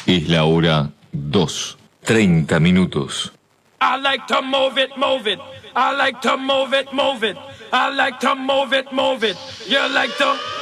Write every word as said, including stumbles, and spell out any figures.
Es la hora dos, treinta minutos. I like to move it, move it. I like to move it, move it. I like to move it, move it. You like to